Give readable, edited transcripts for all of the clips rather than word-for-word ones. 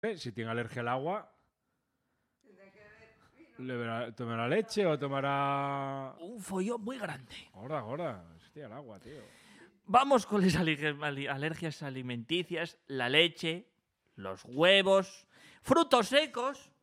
Si tiene alergia al agua, ¿tomará leche o tomará...? Un follón muy grande. Gorda. Hostia, el agua, tío. Vamos con las alergias alimenticias, la leche, los huevos, frutos secos.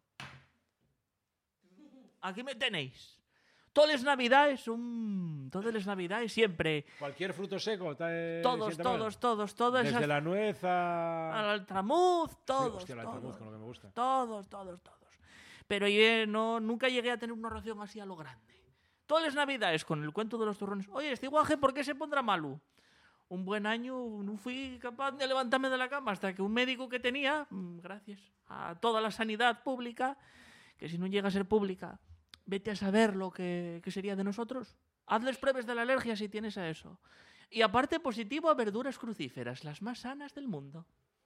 Aquí me tenéis. Todas las navidades siempre. Cualquier fruto seco. Todos. Desde la nuez al altramuz, todos. Hostia, el altramuz, con lo que me gusta. Todos. Pero yo nunca llegué a tener una ración así a lo grande. Todas las navidades con el cuento de los turrones. Oye, este guaje, ¿por qué se pondrá malo? Un buen año no fui capaz de levantarme de la cama hasta que un médico que tenía, gracias a toda la sanidad pública, que si no llega a ser pública, vete a saber lo que sería de nosotros. Hazles pruebas de la alergia si tienes a eso. Y aparte positivo a verduras crucíferas, las más sanas del mundo.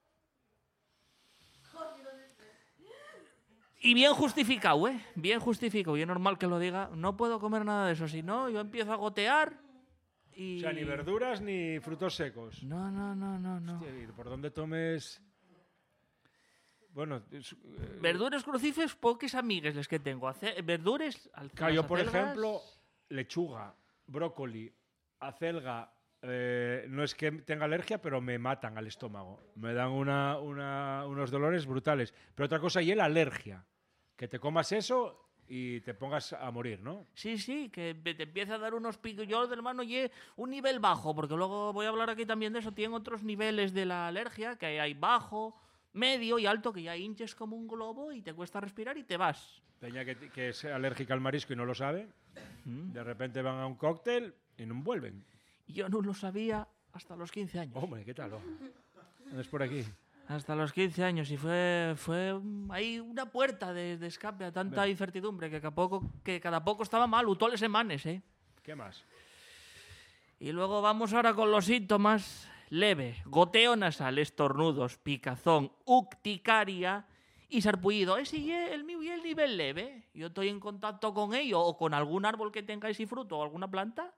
Y bien justificado, ¿eh? Bien justificado. Y es normal que lo diga. No puedo comer nada de eso. Si no, yo empiezo a gotear y... O sea, ni verduras ni frutos secos. No. Hostia, ¿y por dónde tomes...? Bueno... verduras crucíferas, pocas amigues les que tengo. Verduras... Yo, por ejemplo, lechuga, brócoli, acelga... no es que tenga alergia, pero me matan al estómago. Me dan unos dolores brutales. Pero otra cosa, y la alergia. Que te comas eso y te pongas a morir, ¿no? Sí, que te empieza a dar unos picos. Yo, hermano, un nivel bajo, porque luego voy a hablar aquí también de eso. Tienen otros niveles de la alergia, que hay bajo, medio y alto, que ya hinches como un globo y te cuesta respirar y te vas. Peña que es alérgica al marisco y no lo sabe. De repente van a un cóctel y no vuelven. Yo no lo sabía hasta los 15 años. Hombre, ¿qué tal? ¿No es por aquí? Hasta los 15 años y fue ahí una puerta de escape a tanta incertidumbre que cada poco estaba mal, todas las semanas, ¿eh? ¿Qué más? Y luego vamos ahora con los síntomas leve, goteo nasal, estornudos, picazón, urticaria y sarpullido. Ese y el mío y el nivel leve. Yo estoy en contacto con ello o con algún árbol que tenga ese fruto o alguna planta.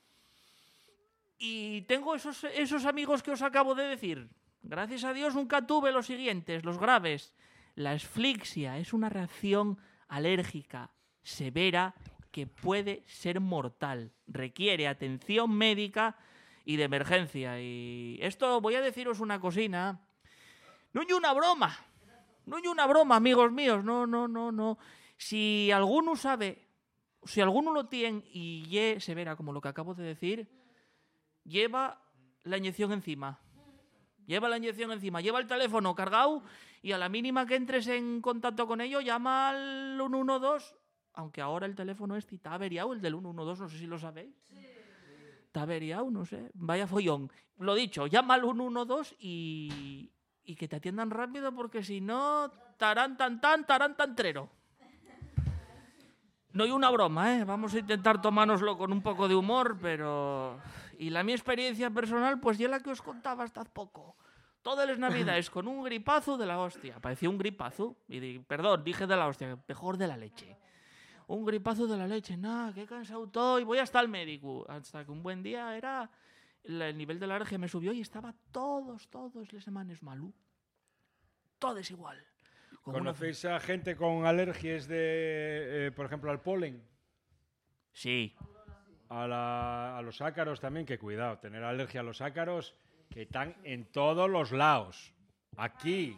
Y tengo esos amigos que os acabo de decir. Gracias a Dios nunca tuve los siguientes, los graves. La asfixia es una reacción alérgica severa que puede ser mortal. Requiere atención médica y de emergencia. Y esto voy a deciros una cosina. No hay una broma. No hay una broma, amigos míos. No. Si alguno sabe, si alguno lo tiene y es severa, como lo que acabo de decir, lleva la inyección encima. Lleva el teléfono cargado y a la mínima que entres en contacto con ello, llama al 112. Aunque ahora el teléfono está averiado, el del 112, no sé si lo sabéis. Sí. Está averiado, no sé. Vaya follón. Lo dicho, llama al 112 y que te atiendan rápido porque si no, tarán tan trero. No hay una broma, ¿eh? Vamos a intentar tomárnoslo con un poco de humor, pero... Y la mi experiencia personal, pues ya la que os contaba hasta hace poco. Todas las navidades con un gripazo de la hostia. Parecía un gripazo. Perdón, dije de la hostia, mejor de la leche. Un gripazo de la leche. Qué cansado estoy. Voy hasta el médico. Hasta que un buen día el nivel de la alergia me subió y estaba todos las semanas malo. Todos igual. ¿Conocéis a gente con alergias por ejemplo, al polen? Sí. A los ácaros también, que cuidado, tener alergia a los ácaros que están en todos los lados. Aquí.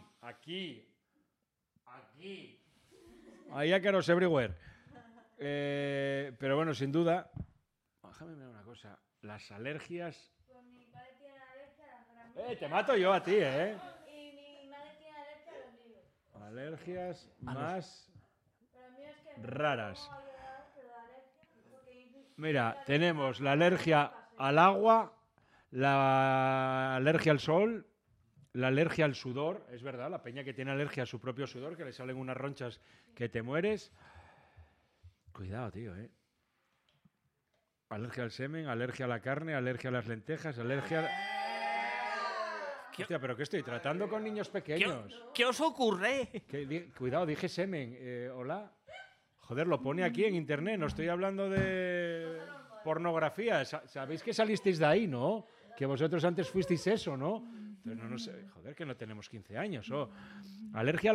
Hay ácaros everywhere. Pero bueno, sin duda, déjame mirar una cosa. Las alergias... Mi padre tiene alergia a las gramitas. Te mato yo a ti, ¿eh? Y mi madre tiene alergia a los libros. Alergias más Pero el mío es que raras. no ayudar, pero la alergia, porque Mira, tenemos la alergia al agua, la alergia al sol, la alergia al sudor. Es verdad, la peña que tiene alergia a su propio sudor, que le salen unas ronchas que te mueres. Cuidado, tío, ¿eh? Alergia al semen, alergia a la carne, alergia a las lentejas, alergia... Hostia, ¿pero qué estoy tratando con niños pequeños? ¿Qué os ocurre? Cuidado, dije semen. Hola. Joder, lo pone aquí en internet. No estoy hablando de pornografía. Sabéis que salisteis de ahí, ¿no? Que vosotros antes fuisteis eso, ¿no? Entonces, no nos, joder, que no tenemos 15 años. Alergia